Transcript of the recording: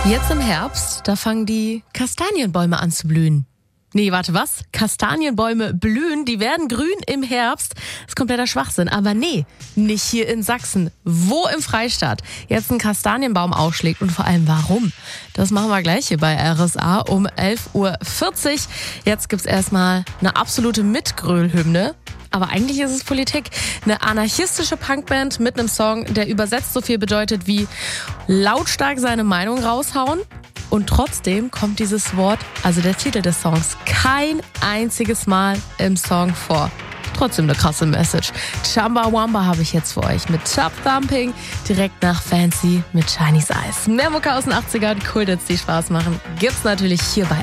Jetzt im Herbst, da fangen die Kastanienbäume an zu blühen. Nee, warte, was? Kastanienbäume blühen, die werden grün im Herbst. Das ist kompletter Schwachsinn. Aber nee, nicht hier in Sachsen. Wo im Freistaat jetzt ein Kastanienbaum ausschlägt und vor allem warum? Das machen wir gleich hier bei RSA um 11.40 Uhr. Jetzt gibt's erstmal eine absolute Mitgröl-Hymne. Aber eigentlich ist es Politik. Eine anarchistische Punkband mit einem Song, der übersetzt so viel bedeutet wie lautstark seine Meinung raushauen. Und trotzdem kommt dieses Wort, also der Titel des Songs, kein einziges Mal im Song vor. Trotzdem eine krasse Message. Chumbawamba habe ich jetzt für euch mit Chub Thumping, direkt nach Fancy mit Chinese Eyes. Mehr Mucke aus den 80ern, cool, dass die Spaß machen, gibt's natürlich hier bei